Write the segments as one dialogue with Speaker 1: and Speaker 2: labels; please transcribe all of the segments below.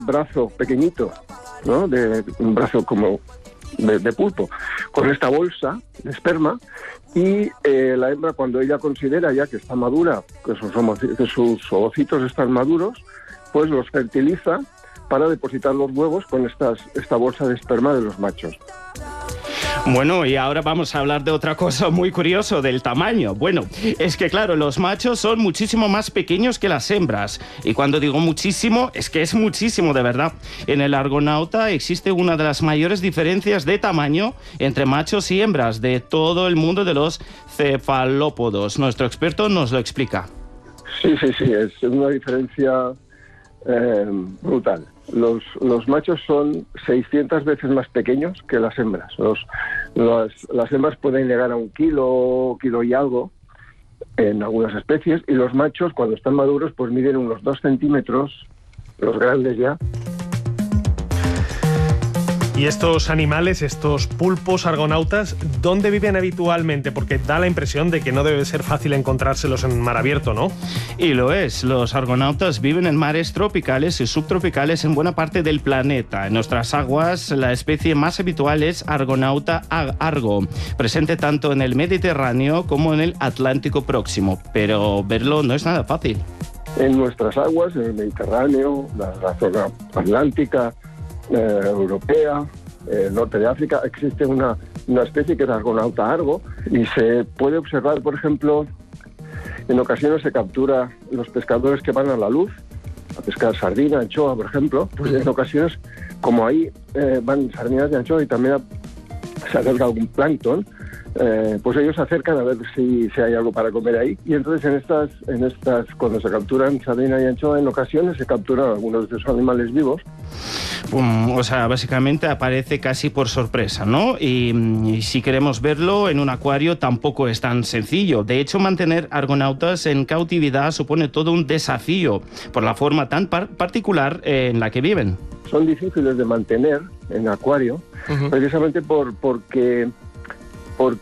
Speaker 1: brazo pequeñito, ¿no? Un brazo como de pulpo, con esta bolsa de esperma, y la hembra, cuando ella considera ya que está madura, que sus ovocitos están maduros, pues los fertiliza para depositar los huevos con esta bolsa de esperma de los machos.
Speaker 2: Bueno, y ahora vamos a hablar de otra cosa muy curiosa, del tamaño. Bueno, es que claro, los machos son muchísimo más pequeños que las hembras. Y cuando digo muchísimo, es que es muchísimo de verdad. En el argonauta existe una de las mayores diferencias de tamaño entre machos y hembras de todo el mundo de los cefalópodos. Nuestro experto nos lo explica.
Speaker 1: Sí, es una diferencia brutal. Los machos son 600 veces más pequeños que las hembras. Las hembras pueden llegar a 1 kilo y algo en algunas especies, y los machos, cuando están maduros, pues miden unos 2 centímetros, los grandes ya.
Speaker 3: ¿Y estos animales, estos pulpos argonautas, dónde viven habitualmente? Porque da la impresión de que no debe ser fácil encontrárselos en mar abierto, ¿no?
Speaker 2: Y lo es. Los argonautas viven en mares tropicales y subtropicales en buena parte del planeta. En nuestras aguas, la especie más habitual es Argonauta argo, presente tanto en el Mediterráneo como en el Atlántico próximo. Pero verlo no es nada fácil.
Speaker 1: En nuestras aguas, en el Mediterráneo, la zona atlántica, europea, norte de África, existe una especie que es Argonauta argo, y se puede observar, por ejemplo, en ocasiones se captura los pescadores que van a la luz a pescar sardina, anchoa, por ejemplo, pues en ocasiones, como ahí van sardinas de anchoa y también se acerca algún plancton, pues ellos se acercan a ver si hay algo para comer ahí, y entonces en estas cuando se capturan sardina y anchoa, en ocasiones se capturan algunos de esos animales vivos.
Speaker 2: O sea, básicamente aparece casi por sorpresa, ¿no? Y si queremos verlo en un acuario tampoco es tan sencillo. De hecho, mantener argonautas en cautividad supone todo un desafío por la forma tan particular en la que viven.
Speaker 1: Son difíciles de mantener en acuario, precisamente porque por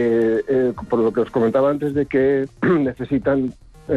Speaker 1: lo que os comentaba antes, de que necesitan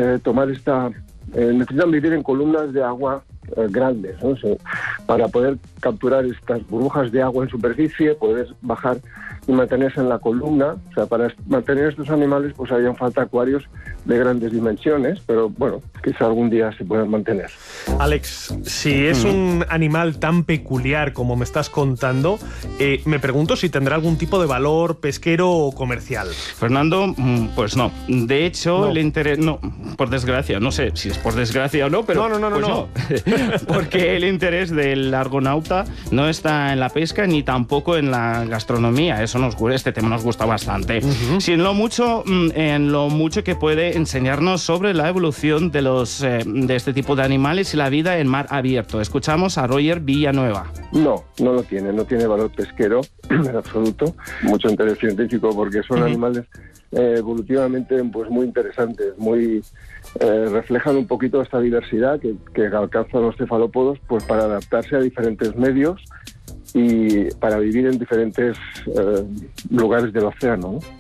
Speaker 1: necesitan vivir en columnas de agua grandes, ¿no? Para poder capturar estas burbujas de agua en superficie, poder bajar y mantenerse en la columna. O sea, para mantener estos animales pues harían falta acuarios de grandes dimensiones, pero bueno, quizá algún día se puedan mantener.
Speaker 3: Alex, si es un animal tan peculiar como me estás contando, me pregunto si tendrá algún tipo de valor pesquero o comercial.
Speaker 2: Fernando, pues no. De hecho,
Speaker 3: no.
Speaker 2: El interés... No, por desgracia. No sé si es por desgracia o no, pero...
Speaker 3: No.
Speaker 2: Porque el interés del argonauta no está en la pesca ni tampoco en la gastronomía. Este tema nos gusta bastante. Sino en lo mucho que puede enseñarnos sobre la evolución de este tipo de animales y la vida en mar abierto. Escuchamos a Roger Villanueva.
Speaker 1: No lo tiene. No tiene valor pesquero en absoluto. Mucho interés científico, porque son animales evolutivamente pues muy interesantes, reflejan un poquito esta diversidad que alcanzan los cefalópodos, pues para adaptarse a diferentes medios y para vivir en diferentes lugares del océano, ¿no?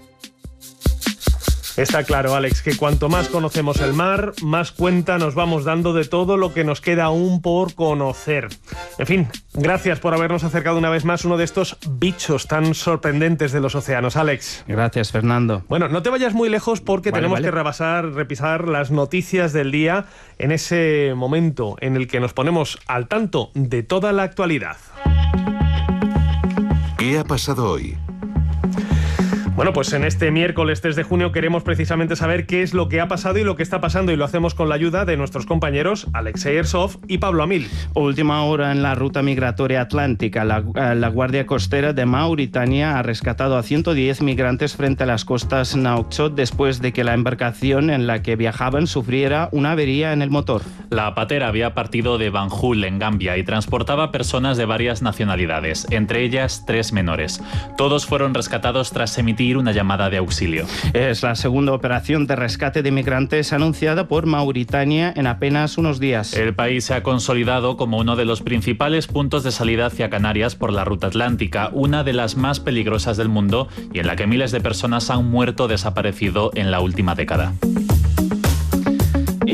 Speaker 3: Está claro, Alex, que cuanto más conocemos el mar, más cuenta nos vamos dando de todo lo que nos queda aún por conocer. En fin, gracias por habernos acercado una vez más uno de estos bichos tan sorprendentes de los océanos, Alex.
Speaker 2: Gracias, Fernando.
Speaker 3: Bueno, no te vayas muy lejos porque tenemos que repisar las noticias del día en ese momento en el que nos ponemos al tanto de toda la actualidad.
Speaker 4: ¿Qué ha pasado hoy?
Speaker 3: Bueno, pues en este miércoles 3 de junio queremos precisamente saber qué es lo que ha pasado y lo que está pasando, y lo hacemos con la ayuda de nuestros compañeros Alexei Ersov y Pablo Amil.
Speaker 2: Última hora en la ruta migratoria atlántica. La Guardia Costera de Mauritania ha rescatado a 110 migrantes frente a las costas Nouakchott después de que la embarcación en la que viajaban sufriera una avería en el motor.
Speaker 5: La patera había partido de Banjul, en Gambia, y transportaba personas de varias nacionalidades, entre ellas 3 menores. Todos fueron rescatados tras emitir una llamada de auxilio.
Speaker 2: Es la segunda operación de rescate de migrantes anunciada por Mauritania en apenas unos días.
Speaker 5: El país se ha consolidado como uno de los principales puntos de salida hacia Canarias por la ruta atlántica, una de las más peligrosas del mundo y en la que miles de personas han muerto o desaparecido en la última década.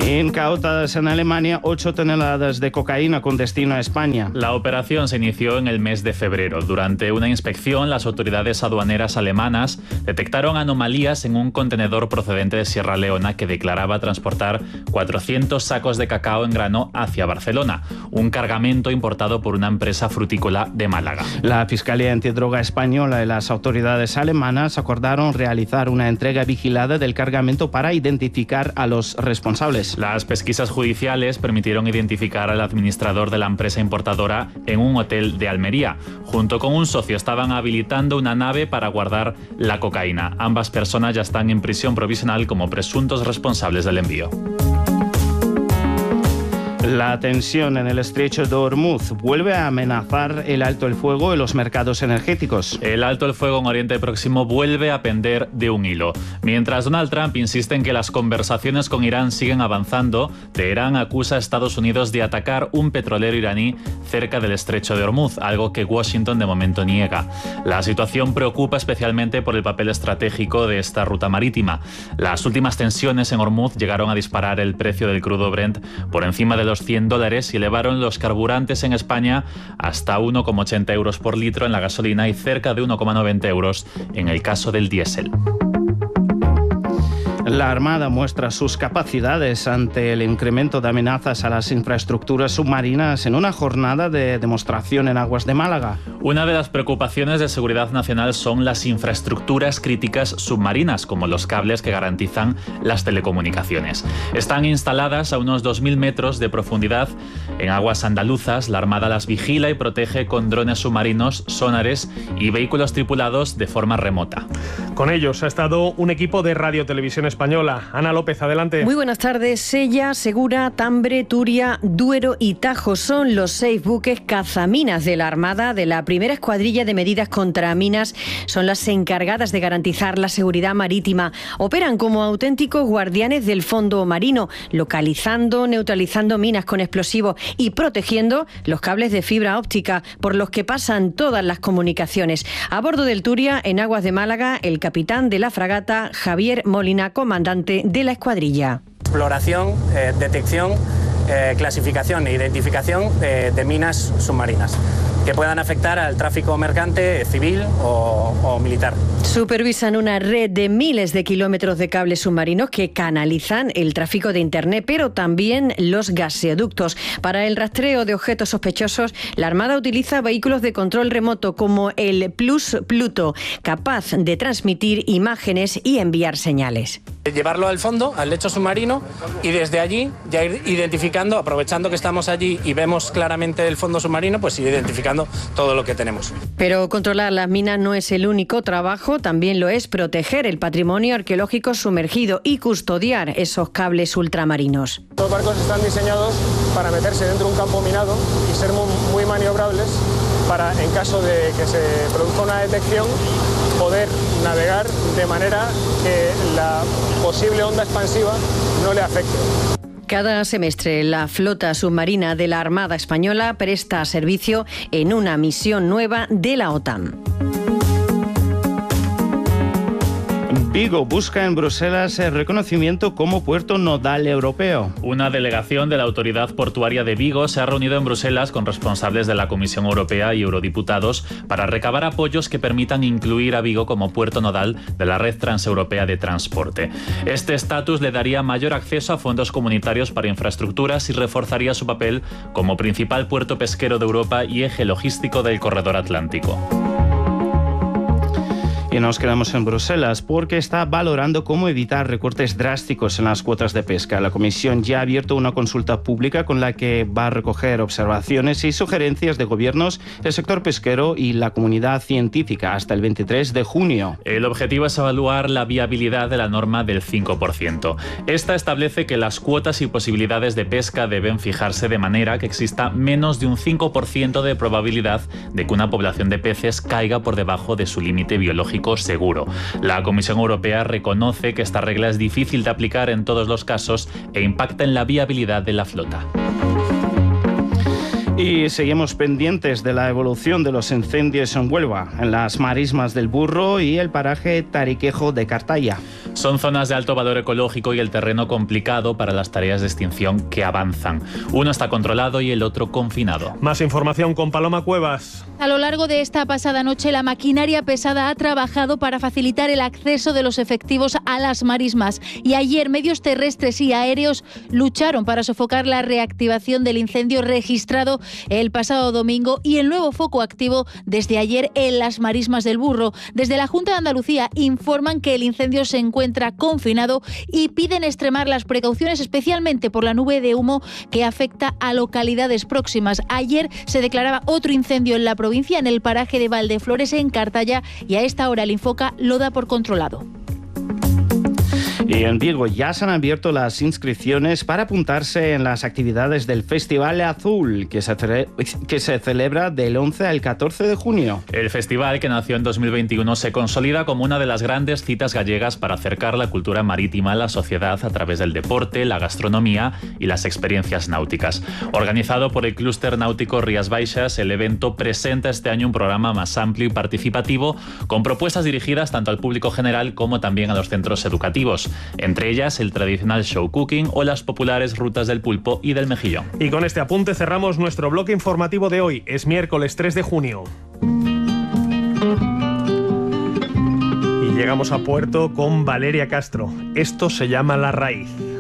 Speaker 2: Incautadas en Alemania 8 toneladas de cocaína con destino a España.
Speaker 5: La operación se inició en el mes de febrero. Durante una inspección, las autoridades aduaneras alemanas detectaron anomalías en un contenedor procedente de Sierra Leona que declaraba transportar 400 sacos de cacao en grano hacia Barcelona, un cargamento importado por una empresa frutícola de Málaga.
Speaker 2: La Fiscalía Antidroga española y las autoridades alemanas acordaron realizar una entrega vigilada del cargamento para identificar a los responsables.
Speaker 5: Las pesquisas judiciales permitieron identificar al administrador de la empresa importadora en un hotel de Almería. Junto con un socio estaban habilitando una nave para guardar la cocaína. Ambas personas ya están en prisión provisional como presuntos responsables del envío.
Speaker 2: La tensión en el estrecho de Hormuz vuelve a amenazar el alto el fuego en los mercados energéticos.
Speaker 5: El alto el fuego en Oriente Próximo vuelve a pender de un hilo. Mientras Donald Trump insiste en que las conversaciones con Irán siguen avanzando, Teherán acusa a Estados Unidos de atacar un petrolero iraní cerca del estrecho de Hormuz, algo que Washington de momento niega. La situación preocupa especialmente por el papel estratégico de esta ruta marítima. Las últimas tensiones en Hormuz llegaron a disparar el precio del crudo Brent por encima de los $100 y elevaron los carburantes en España hasta 1,80 euros por litro en la gasolina y cerca de 1,90 euros en el caso del diésel.
Speaker 2: La Armada muestra sus capacidades ante el incremento de amenazas a las infraestructuras submarinas en una jornada de demostración en aguas de Málaga.
Speaker 5: Una de las preocupaciones de seguridad nacional son las infraestructuras críticas submarinas, como los cables que garantizan las telecomunicaciones. Están instaladas a unos 2.000 metros de profundidad en aguas andaluzas. La Armada las vigila y protege con drones submarinos, sonares y vehículos tripulados de forma remota.
Speaker 3: Con ellos ha estado un equipo de Radio Televisión Española. Ana López, adelante.
Speaker 4: Muy buenas tardes. Sella, Segura, Tambre, Turia, Duero y Tajo son los 6 buques cazaminas de la Armada de la primera escuadrilla de medidas contra minas. Son las encargadas de garantizar la seguridad marítima. Operan como auténticos guardianes del fondo marino, localizando, neutralizando minas con explosivos y protegiendo los cables de fibra óptica por los que pasan todas las comunicaciones. A bordo del Turia, en aguas de Málaga, el capitán de la fragata, Javier Molina, comandante de la escuadrilla.
Speaker 6: Exploración, detección, clasificación e identificación de minas submarinas que puedan afectar al tráfico mercante, civil o militar.
Speaker 4: Supervisan una red de miles de kilómetros de cables submarinos que canalizan el tráfico de Internet, pero también los gaseoductos. Para el rastreo de objetos sospechosos, la Armada utiliza vehículos de control remoto como el Plus Pluto, capaz de transmitir imágenes y enviar señales.
Speaker 6: Llevarlo al fondo, al lecho submarino, y desde allí ya ir identificando, aprovechando que estamos allí y vemos claramente el fondo submarino, pues ir identificando todo lo que tenemos.
Speaker 4: Pero controlar las minas no es el único trabajo, también lo es proteger el patrimonio arqueológico sumergido y custodiar esos cables ultramarinos.
Speaker 7: Los barcos están diseñados para meterse dentro de un campo minado y ser muy maniobrables para, en caso de que se produzca una detección, poder navegar de manera que la posible onda expansiva no le afecte.
Speaker 4: Cada semestre la flota submarina de la Armada Española presta servicio en una misión nueva de la OTAN.
Speaker 2: Vigo busca en Bruselas el reconocimiento como puerto nodal europeo.
Speaker 5: Una delegación de la Autoridad Portuaria de Vigo se ha reunido en Bruselas con responsables de la Comisión Europea y eurodiputados para recabar apoyos que permitan incluir a Vigo como puerto nodal de la red transeuropea de transporte. Este estatus le daría mayor acceso a fondos comunitarios para infraestructuras y reforzaría su papel como principal puerto pesquero de Europa y eje logístico del corredor atlántico.
Speaker 2: Y nos quedamos en Bruselas porque está valorando cómo evitar recortes drásticos en las cuotas de pesca. La Comisión ya ha abierto una consulta pública con la que va a recoger observaciones y sugerencias de gobiernos, el sector pesquero y la comunidad científica hasta el 23 de junio.
Speaker 5: El objetivo es evaluar la viabilidad de la norma del 5%. Esta establece que las cuotas y posibilidades de pesca deben fijarse de manera que exista menos de un 5% de probabilidad de que una población de peces caiga por debajo de su límite biológico seguro. La Comisión Europea reconoce que esta regla es difícil de aplicar en todos los casos e impacta en la viabilidad de la flota.
Speaker 2: Y seguimos pendientes de la evolución de los incendios en Huelva, en las marismas del Burro y el paraje Tariquejo de Cartaya.
Speaker 5: Son zonas de alto valor ecológico y el terreno complicado para las tareas de extinción que avanzan. Uno está controlado y el otro confinado.
Speaker 3: Más información con Paloma Cuevas.
Speaker 8: A lo largo de esta pasada noche, la maquinaria pesada ha trabajado para facilitar el acceso de los efectivos a las marismas. Y ayer, medios terrestres y aéreos lucharon para sofocar la reactivación del incendio registrado el pasado domingo y el nuevo foco activo desde ayer en las marismas del Burro. Desde la Junta de Andalucía informan que el incendio se encuentra confinado y piden extremar las precauciones, especialmente por la nube de humo que afecta a localidades próximas. Ayer se declaraba otro incendio en la provincia, en el paraje de Valdeflores, en Cartaya, y a esta hora el Infoca lo da por controlado.
Speaker 2: Y en Vigo ya se han abierto las inscripciones para apuntarse en las actividades del Festival Azul, que se celebra del 11 al 14 de junio.
Speaker 5: El festival, que nació en 2021, se consolida como una de las grandes citas gallegas para acercar la cultura marítima a la sociedad a través del deporte, la gastronomía y las experiencias náuticas. Organizado por el Clúster Náutico Rías Baixas, el evento presenta este año un programa más amplio y participativo, con propuestas dirigidas tanto al público general como también a los centros educativos. Entre ellas el tradicional show cooking o las populares rutas del pulpo y del mejillón.
Speaker 3: Y con este apunte cerramos nuestro bloque informativo de hoy. Es miércoles 3 de junio. Y llegamos a puerto con Valeria Castro. Esto se llama La Raíz.